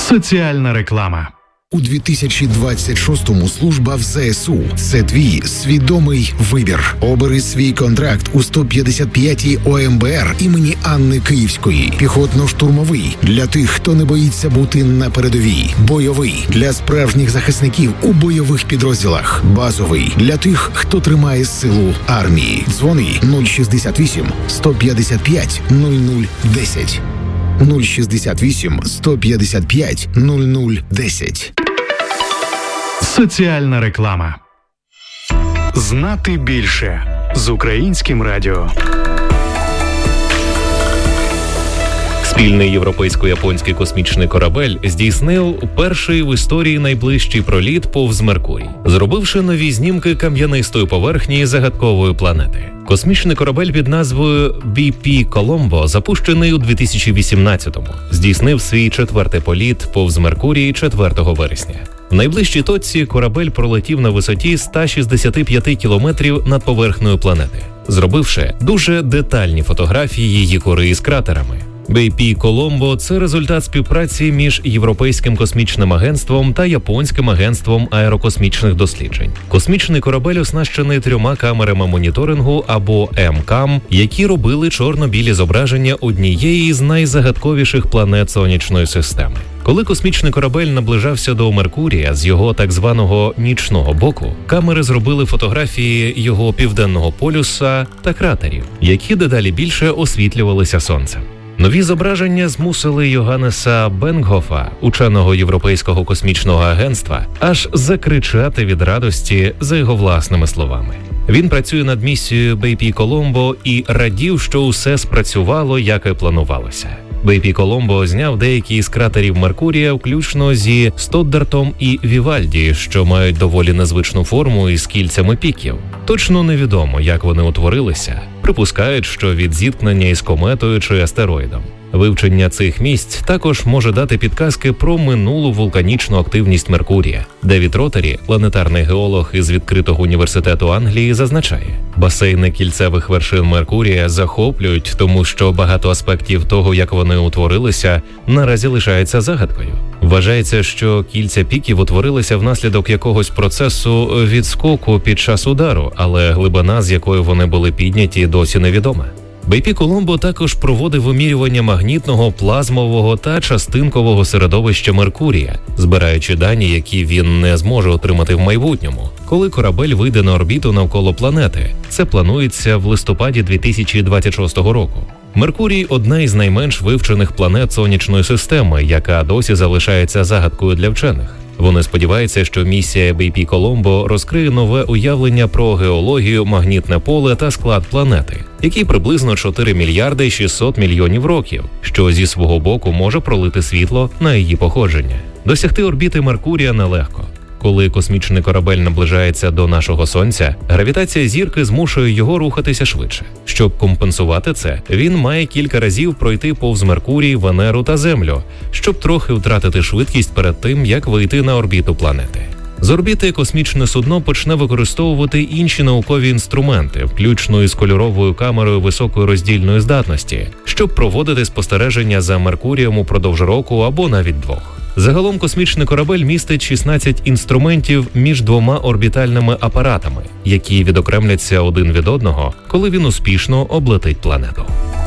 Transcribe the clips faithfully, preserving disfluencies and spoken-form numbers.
Соціальна реклама. У дві тисячі двадцять шостому служба в ЗСУ – це твій свідомий вибір. Обери свій контракт у сто п'ятдесят п'ятій О Ем Бе Ер імені Анни Київської. Піхотно-штурмовий – для тих, хто не боїться бути на передовій. Бойовий – для справжніх захисників у бойових підрозділах. Базовий – для тих, хто тримає силу армії. Дзвони нуль шістдесят вісім сто п'ятдесят п'ять нуль нуль десять. нуль шістдесят вісім сто п'ятдесят п'ять нуль нуль десять. Соціальна реклама. Знати більше з Українським радіо. Спільний європейсько-японський космічний корабель здійснив перший в історії найближчий проліт повз Меркурій, зробивши нові знімки кам'янистої поверхні загадкової планети. Космічний корабель під назвою бі пі Colombo, запущений у дві тисячі вісімнадцятому, здійснив свій четвертий політ повз Меркурій четвертого вересня. В найближчій точці корабель пролетів на висоті сто шістдесят п'ять кілометрів над поверхнею планети, зробивши дуже детальні фотографії її кори із кратерами. бі пі Colombo – це результат співпраці між Європейським космічним агентством та Японським агентством аерокосмічних досліджень. Космічний корабель оснащений трьома камерами моніторингу або Ем кам, які робили чорно-білі зображення однієї з найзагадковіших планет Сонячної системи. Коли космічний корабель наближався до Меркурія з його так званого нічного боку, камери зробили фотографії його південного полюса та кратерів, які дедалі більше освітлювалися сонцем. Нові зображення змусили Йоганнеса Бенгофа, ученого Європейського космічного агентства, аж закричати від радості за його власними словами. Він працює над місією бі пі Colombo і радів, що усе спрацювало, як і планувалося. бі пі Colombo зняв деякі із кратерів Меркурія, включно зі Стоддартом і Вівальді, що мають доволі незвичну форму із кільцями піків. Точно невідомо, як вони утворилися. Припускають, що від зіткнення із кометою чи астероїдом. Вивчення цих місць також може дати підказки про минулу вулканічну активність Меркурія. Девід Ротері, планетарний геолог із відкритого університету Англії, зазначає, басейни кільцевих вершин Меркурія захоплюють, тому що багато аспектів того, як вони утворилися, наразі лишається загадкою. Вважається, що кільця піків утворилися внаслідок якогось процесу відскоку під час удару, але глибина, з якою вони були підняті, досі невідома. бі пі Colombo також проводив вимірювання магнітного, плазмового та частинкового середовища Меркурія, збираючи дані, які він не зможе отримати в майбутньому, коли корабель вийде на орбіту навколо планети. Це планується в листопаді дві тисячі двадцять шостого року. Меркурій – одна із найменш вивчених планет Сонячної системи, яка досі залишається загадкою для вчених. Вони сподіваються, що місія бі пі Colombo розкриє нове уявлення про геологію, магнітне поле та склад планети, який приблизно чотири мільярди шістсот мільйонів років, що зі свого боку може пролити світло на її походження. Досягти орбіти Меркурія нелегко. Коли космічний корабель наближається до нашого Сонця, гравітація зірки змушує його рухатися швидше. Щоб компенсувати це, він має кілька разів пройти повз Меркурій, Венеру та Землю, щоб трохи втратити швидкість перед тим, як вийти на орбіту планети. З орбіти космічне судно почне використовувати інші наукові інструменти, включно із кольоровою камерою високої роздільної здатності, щоб проводити спостереження за Меркурієм упродовж року або навіть двох. Загалом космічний корабель містить шістнадцять інструментів між двома орбітальними апаратами, які відокремляться один від одного, коли він успішно облетить планету.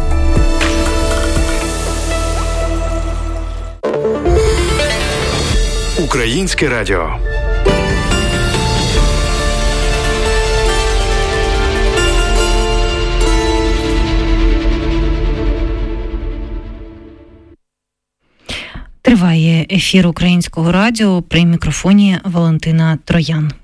Українське радіо. Триває ефір Українського радіо, при мікрофоні Валентина Троян.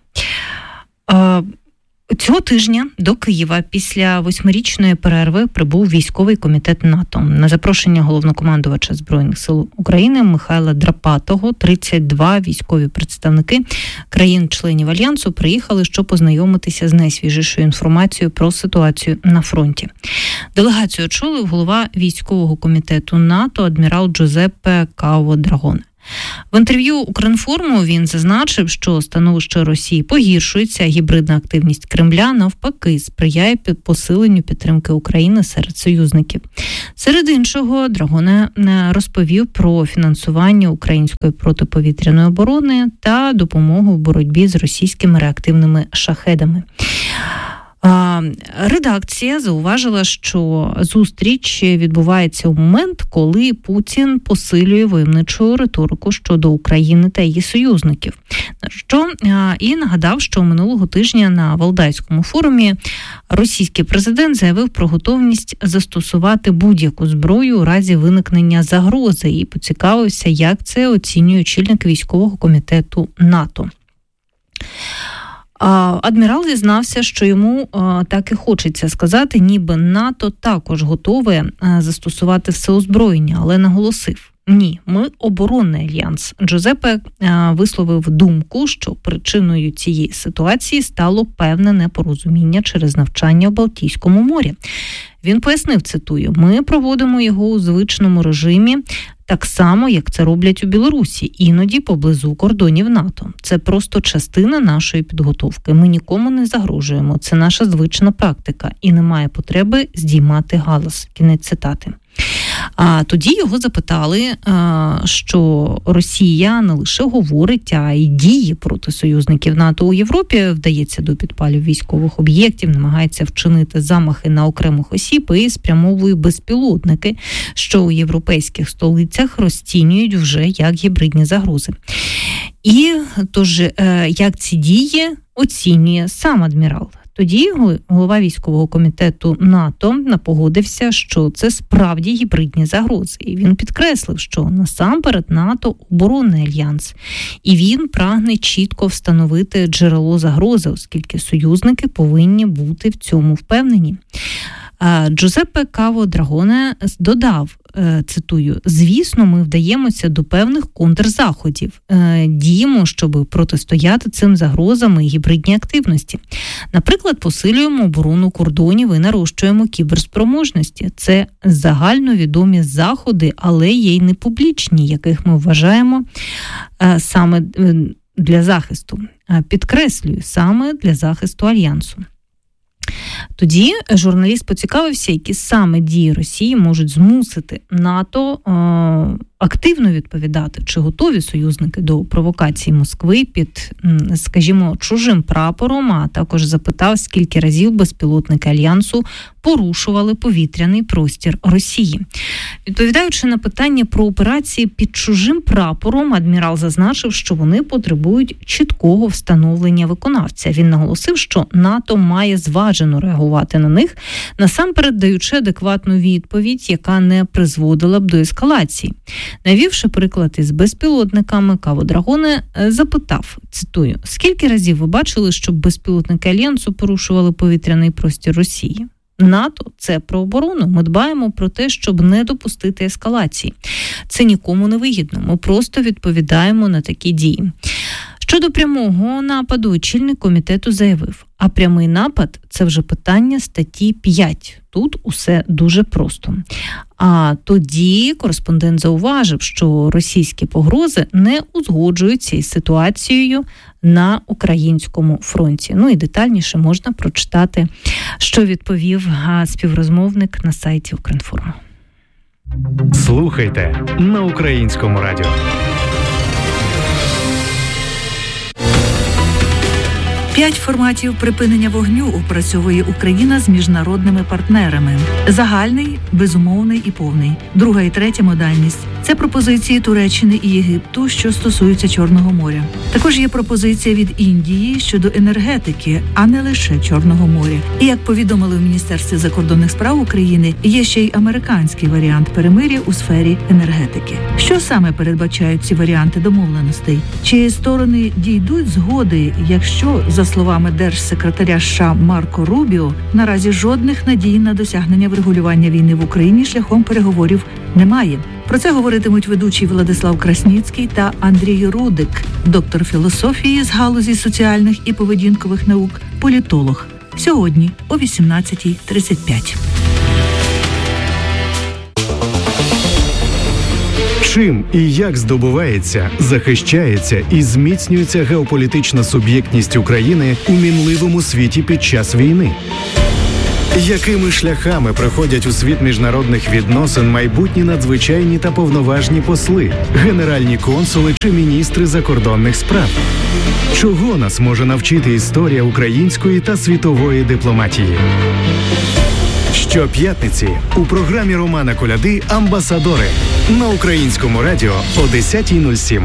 Цього тижня до Києва після восьмирічної перерви прибув військовий комітет НАТО. На запрошення головнокомандувача Збройних сил України Михайла Драпатого тридцять два військові представники країн-членів Альянсу приїхали, щоб познайомитися з найсвіжішою інформацією про ситуацію на фронті. Делегацію очолив голова військового комітету НАТО адмірал Джузеппе Каво Драгоне. В інтерв'ю Укрінформу він зазначив, що становище Росії погіршується, а гібридна активність Кремля навпаки сприяє під посиленню підтримки України серед союзників. Серед іншого, Драгоне розповів про фінансування української протиповітряної оборони та допомогу в боротьбі з російськими реактивними шахедами. Редакція зауважила, що зустріч відбувається у момент, коли Путін посилює войовничу риторику щодо України та її союзників. Що і нагадав, що минулого тижня на Валдайському форумі російський президент заявив про готовність застосувати будь-яку зброю у разі виникнення загрози і поцікавився, як це оцінює очільник військового комітету НАТО. Адмірал зізнався, що йому так і хочеться сказати, ніби НАТО також готове застосувати все озброєння, але наголосив: ні, ми оборонний альянс. Джузеппе висловив думку, що причиною цієї ситуації стало певне непорозуміння через навчання в Балтійському морі. Він пояснив, цитую: «Ми проводимо його у звичному режимі, так само, як це роблять у Білорусі, іноді поблизу кордонів НАТО. Це просто частина нашої підготовки. Ми нікому не загрожуємо. Це наша звична практика. І немає потреби здіймати галас». Кінець цитати. А тоді його запитали, що Росія не лише говорить, а й діє проти союзників НАТО у Європі, вдається до підпалів військових об'єктів, намагається вчинити замахи на окремих осіб і спрямовує безпілотники, що у європейських столицях розцінюють вже як гібридні загрози. І тож, як ці дії оцінює сам адмірал? Тоді голова військового комітету НАТО погодився, що це справді гібридні загрози. І він підкреслив, що насамперед НАТО – оборонний альянс. І він прагне чітко встановити джерело загрози, оскільки союзники повинні бути в цьому впевнені. Джузеппе Каво Драгоне додав, цитую: «Звісно, ми вдаємося до певних контрзаходів, діємо, щоб протистояти цим загрозам і гібридній активності. Наприклад, посилюємо оборону кордонів і нарощуємо кіберспроможності. Це загальновідомі заходи, але є й непублічні, яких ми вважаємо саме для захисту. Підкреслюю, саме для захисту альянсу». Тоді журналіст поцікавився, які саме дії Росії можуть змусити НАТО е, активно відповідати, чи готові союзники до провокації Москви під, скажімо, чужим прапором, а також запитав, скільки разів безпілотники Альянсу порушували повітряний простір Росії. Відповідаючи на питання про операції під чужим прапором, адмірал зазначив, що вони потребують чіткого встановлення виконавця. Він наголосив, що НАТО має зважено реагувати на них, насамперед даючи адекватну відповідь, яка не призводила б до ескалації. Навівши приклад із безпілотниками, Каво Драгоне запитав, цитую: «Скільки разів ви бачили, щоб безпілотники Альянсу порушували повітряний простір Росії? НАТО – це про оборону. Ми дбаємо про те, щоб не допустити ескалації. Це нікому не вигідно. Ми просто відповідаємо на такі дії». Щодо прямого нападу, очільник комітету заявив: а прямий напад – це вже питання статті п'ять. Тут усе дуже просто. А тоді кореспондент зауважив, що російські погрози не узгоджуються із ситуацією на українському фронті. Ну і детальніше можна прочитати, що відповів співрозмовник на сайті Укрінформу. Слухайте на Українському радіо. П'ять форматів припинення вогню опрацьовує Україна з міжнародними партнерами. Загальний, безумовний і повний. Друга і третя модальність – це пропозиції Туреччини і Єгипту, що стосуються Чорного моря. Також є пропозиція від Індії щодо енергетики, а не лише Чорного моря. І, як повідомили в Міністерстві закордонних справ України, є ще й американський варіант перемир'я у сфері енергетики. Що саме передбачають ці варіанти домовленостей? Чи сторони дійдуть згоди, якщо, за словами держсекретаря США Марко Рубіо, наразі жодних надій на досягнення врегулювання війни в Україні шляхом переговорів немає. Про це говоритимуть ведучий Владислав Красніцький та Андрій Рудик, доктор філософії з галузі соціальних і поведінкових наук, політолог. Сьогодні о вісімнадцята тридцять п'ять. Чим і як здобувається, захищається і зміцнюється геополітична суб'єктність України у мінливому світі під час війни? Якими шляхами приходять у світ міжнародних відносин майбутні надзвичайні та повноважні посли, генеральні консули чи міністри закордонних справ? Чого нас може навчити історія української та світової дипломатії? Щоп'ятниці у програмі Романа Коляди «Амбасадори» на Українському радіо о десята нуль сім.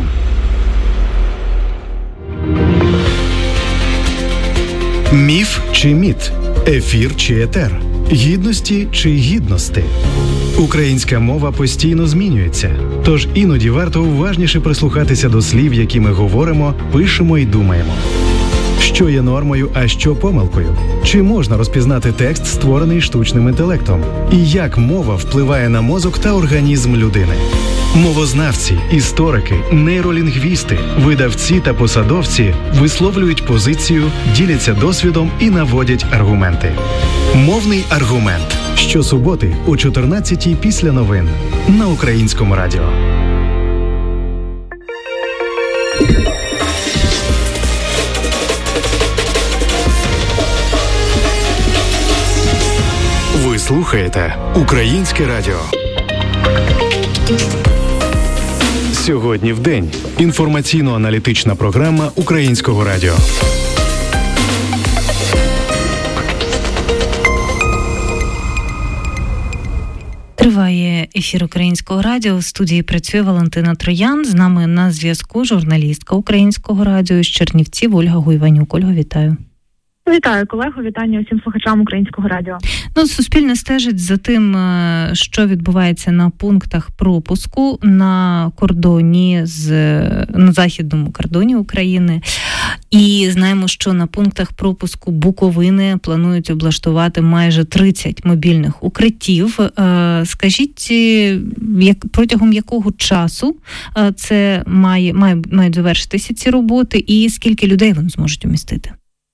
Міф чи міт? Ефір чи етер? Гідності чи гідності? Українська мова постійно змінюється, тож іноді варто уважніше прислухатися до слів, які ми говоримо, пишемо і думаємо. Що є нормою, а що помилкою? Чи можна розпізнати текст, створений штучним інтелектом? І як мова впливає на мозок та організм людини? Мовознавці, історики, нейролінгвісти, видавці та посадовці висловлюють позицію, діляться досвідом і наводять аргументи. Мовний аргумент. Щосуботи о чотирнадцятій після новин на Українському радіо. Ви слухаєте Українське радіо. Сьогодні в день. Інформаційно-аналітична програма Українського радіо. Триває ефір Українського радіо. В студії працює Валентина Троян. З нами на зв'язку журналістка Українського радіо з Чернівців Ольга Гуйванюк. Ольга, вітаю. Вітаю, колего, вітання усім слухачам Українського радіо. Ну, суспільне стежить за тим, що відбувається на пунктах пропуску на кордоні з на західному кордоні України. І знаємо, що на пунктах пропуску Буковини планують облаштувати майже тридцять мобільних укриттів. Скажіть, як протягом якого часу це має, має мають завершитися ці роботи, і скільки людей вони зможуть умістити?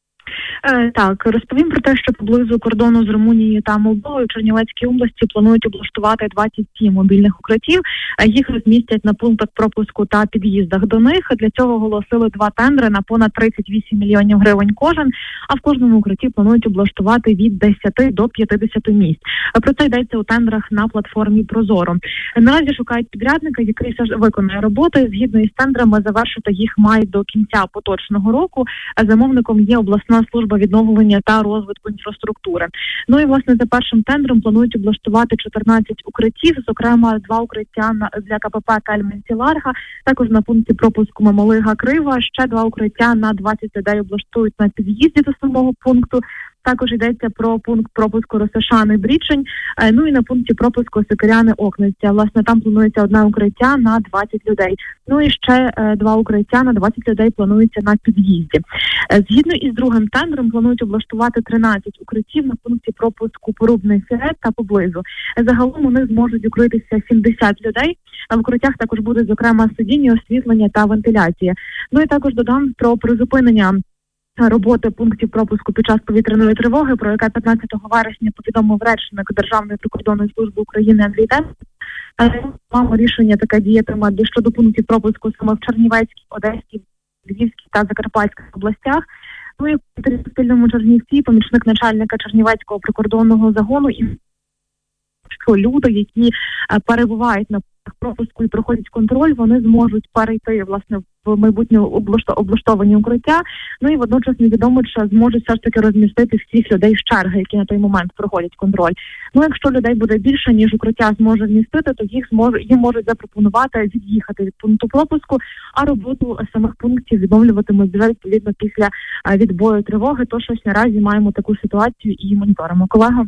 Так, розповім про те, що поблизу кордону з Румунією та Молдовою в Чернівецькій області планують облаштувати двадцять сім мобільних укриттів. Їх розмістять на пунктах пропуску та під'їздах до них. Для цього оголосили два тендери на понад тридцять вісім мільйонів гривень кожен, а в кожному укритті планують облаштувати від десяти до п'ятдесяти місць. Про це йдеться у тендерах на платформі Прозоро. Наразі шукають підрядника, який все ж виконає роботи. Згідно із тендерами, завершити їх мають до кінця поточного року. Замовником є обласна служба відновлення та розвитку інфраструктури. Ну і, власне, за першим тендером планують облаштувати чотирнадцять укриттів, зокрема, два укриття для КПП Кельменці-Ларга, також на пункті пропуску Мамалига-Крива, ще два укриття на двадцять людей облаштують на під'їзді до самого пункту. Також йдеться про пункт пропуску Росошани-Брічень, ну і на пункті пропуску Сокиряни-Окниця. Власне, там планується одне укриття на двадцять людей. Ну і ще е, два укриття на двадцять людей планується на під'їзді. Е, згідно із другим тендером планують облаштувати тринадцять укриттів на пункті пропуску Порубний Сірет та поблизу. Загалом у них зможуть укритися сімдесят людей. А в укриттях також буде, зокрема, сидіння, освітлення та вентиляція. Ну і також додам про призупинення роботи пунктів пропуску під час повітряної тривоги, про яке п'ятнадцятого вересня повідомив речник Державної прикордонної служби України Андрій Тенко. Мало рішення таке діятиме щодо пунктів пропуску саме в Чернівецькій, Одеській, Львівській та Закарпатській областях. Ну і в Суспільному Чернівці помічник начальника Чернівецького прикордонного загону і що люди, які перебувають на пропуску і проходять контроль, вони зможуть перейти, власне, в майбутнє облаштовані укриття. Ну і водночас невідомо, чи зможуть все ж таки розмістити всіх людей з черги, які на той момент проходять контроль. Ну, якщо людей буде більше, ніж укриття зможе вмістити, то їх зможе, їм можуть запропонувати від'їхати від пункту пропуску, а роботу самих пунктів відновлюватимуть вже відповідно після відбою тривоги. Тож ось наразі маємо таку ситуацію і моніторимо. Колега?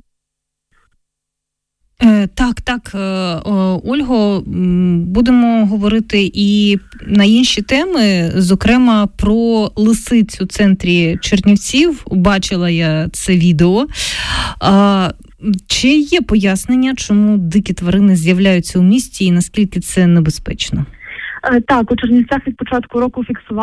Так, так, Ольго, будемо говорити і на інші теми, зокрема про лисицю в центрі Чернівців. Бачила я це відео. Чи є пояснення, чому дикі тварини з'являються у місті і наскільки це небезпечно? Так, у Чернівцях від початку року фіксували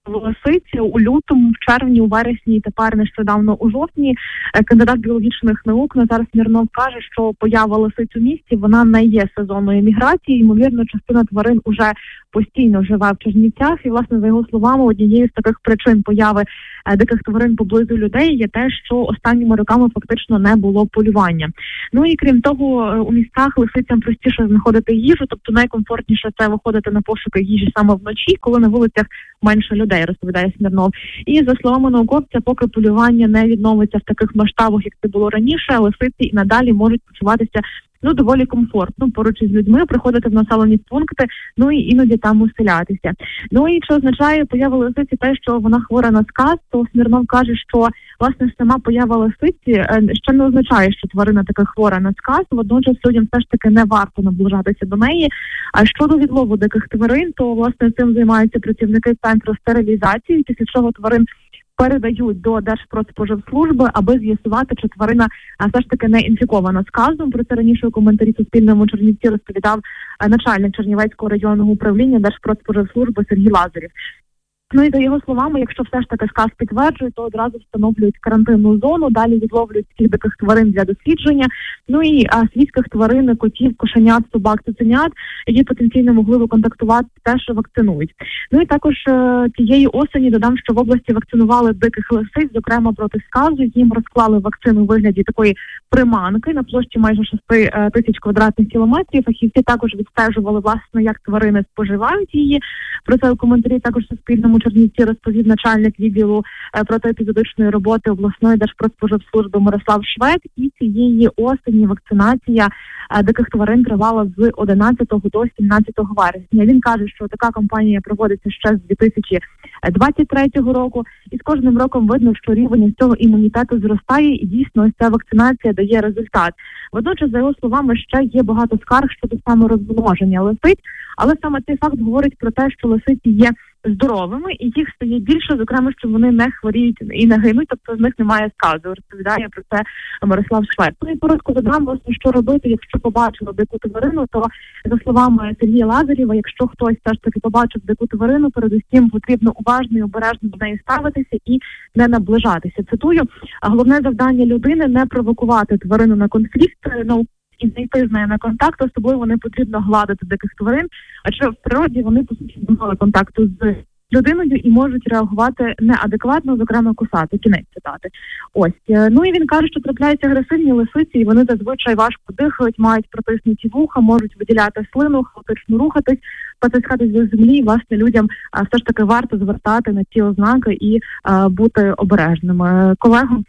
в Лисиці у лютому, в червні, у вересні і тепер нещодавно у жовтні. Кандидат біологічних наук Назар Смірнов каже, що поява лисиць у місті, вона не є сезонною міграцією. Ймовірно, частина тварин уже постійно живе в Чернівцях. І, власне, за його словами, однією з таких причин появи диких тварин поблизу людей є те, що останніми роками фактично не було полювання. Ну і крім того, у містах лисицям простіше знаходити їжу, тобто найкомфортніше це виходити на пошуки їжі саме вночі, коли на вулицях менше людей, розповідає Смірнов. І за словами науковця, поки полювання не відновиться в таких масштабах, як це було раніше, лисиці і надалі можуть почуватися ну, доволі комфортно поруч із людьми, приходити в населені пункти, ну і іноді там оселятися. Ну і що означає поява лисиці те, що вона хвора на сказ, то Смірнов каже, що, власне, сама поява лисиці ще не означає, що тварина така хвора на сказ, водночас людям все ж таки не варто наближатися до неї. А щодо відлову диких тварин, то, власне, цим займаються працівники центру стерилізації, після чого тварин передають до Держпродспоживслужби, аби з'ясувати, чи тварина а, все ж таки не інфікована сказом. Про це раніше у коментарі Суспільному Чернівці розповідав а, начальник Чернівецького районного управління Держпродспоживслужби Сергій Лазарів. Ну і за його словами, якщо все ж таки сказ підтверджує, то одразу встановлюють карантинну зону, далі відловлюють всіх диких тварин для дослідження. Ну і а, свійських тварин, котів, кошенят, собак, цуценят, які потенційно могли би контактувати, теж вакцинують. Ну і також е, тієї осені додам, що в області вакцинували диких лисиць, зокрема проти сказу. Їм розклали вакцину у вигляді такої приманки на площі майже шість тисяч квадратних кілометрів. Фахівці також відстежували, власне, як тварини споживають її. Про це у коментарі також Суспільному Чернівці розповів начальник відділу протиепізодичної роботи обласної Держпродспоживслужби Мирослав Швед. І цієї осені вакцинація диких тварин тривала з одинадцятого до сімнадцятого вересня. Він каже, що така кампанія проводиться ще з дві тисячі двадцять третього року. І з кожним роком видно, що рівень цього імунітету зростає, і дійсно ось ця вакцинація дає результат. Водночас, за його словами, ще є багато скарг щодо саме розмноження лисиць, але саме цей факт говорить про те, що лисиці є здоровими, і їх стає більше, зокрема, що вони не хворіють і не гинуть, тобто з них немає сказу. Розповідає про це Мирослав Швед. Ну і коротко додам, власне, що робити, якщо побачили дику тварину, то, за словами Сергія Лазарєва, якщо хтось все ж таки побачив дику тварину, передусім потрібно уважно і обережно до неї ставитися і не наближатися. Цитую, головне завдання людини – не провокувати тварину на конфлікт, на і знайти з нею на контакт, особливо не потрібно гладити диких тварин, адже в природі вони, по суті, не мали контакту з людиною і можуть реагувати неадекватно, зокрема кусати, кінець цитати. Ось. Ну і він каже, що трапляються агресивні лисиці, і вони зазвичай важко дихають, мають протиснуті вуха, можуть виділяти слину, хаотично рухатись, потискатись до землі, і, власне, людям а, все ж таки варто звертати на ці ознаки і а, бути обережними. Колего?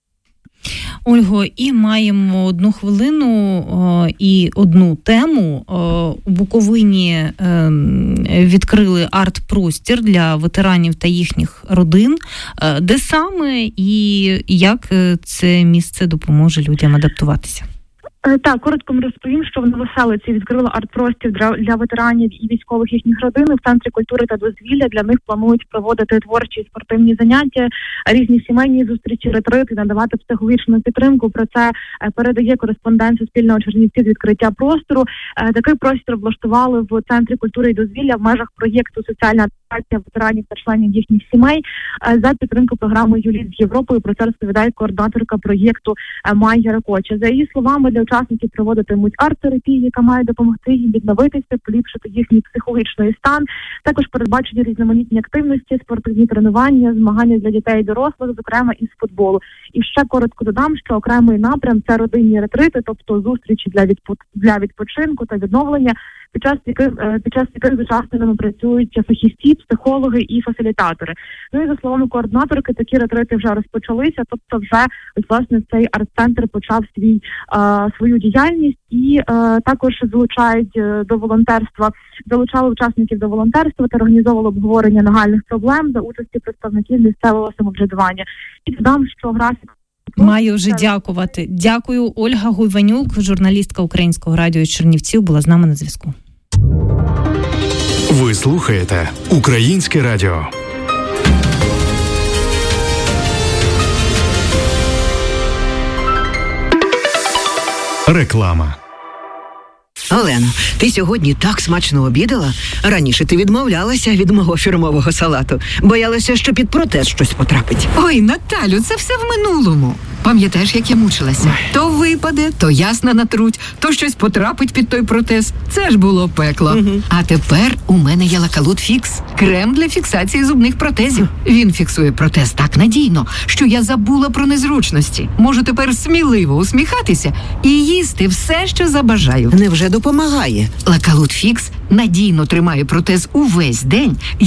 Ольго, і маємо одну хвилину о, і одну тему. О, у Буковині е, відкрили арт-простір для ветеранів та їхніх родин. Е, де саме і як це місце допоможе людям адаптуватися? Так, коротко ми розповім, що в Новоселиці відкрили арт-простір для, для ветеранів і військових їхніх родин. В Центрі культури та дозвілля для них планують проводити творчі і спортивні заняття, різні сімейні зустрічі, ретрити, надавати психологічну підтримку. Про це передає кореспондент Суспільного Чернівці з відкриття простору. Такий простір влаштували в Центрі культури і дозвілля в межах проєкту «Соціальна адаптація ветеранів та членів їхніх сімей» за підтримку програми «Юліт з Європою». Про це розповідає координаторка проєкту Майя Ракоча. За її словами, для учасників проводитимуть арт-терапії, яка має допомогти їм відновитися, поліпшити їхній психологічний стан. Також передбачені різноманітні активності, спортивні тренування, змагання для дітей і дорослих, зокрема із футболу. І ще коротко додам, що окремий напрям – це родинні ретрити, тобто зустрічі для, відпо... для відпочинку та відновлення, під час яких, під час яких з учасниками працюють фахівці, психологи і фасилітатори. Ну і за словами координаторки, такі ретрити вже розпочалися, тобто вже, ось, власне, цей арт-центр почав свій, а, свою діяльність і а, також залучають до волонтерства, залучали учасників до волонтерства та організовували обговорення нагальних проблем за участі представників місцевого самоврядування. І додам, що графік Маю вже дякувати. Дякую. Ольга Гуйванюк, журналістка Українського радіо Чернівців, була з нами на зв'язку. Ви слухаєте Українське радіо. Реклама. Олено, ти сьогодні так смачно обідала? Раніше ти відмовлялася від мого фірмового салату. Боялася, що під протез щось потрапить. Ой, Наталю, це все в минулому. Пам'ятаєш, як я мучилася? То випаде, то ясна натруть, то щось потрапить під той протез. Це ж було пекло. Угу. А тепер у мене є Лакалут Фікс. Крем для фіксації зубних протезів. Він фіксує протез так надійно, що я забула про незручності. Можу тепер сміливо усміхатися і їсти все, що забажаю. Невже допомагає? Лакалут Фікс надійно тримає протез увесь день,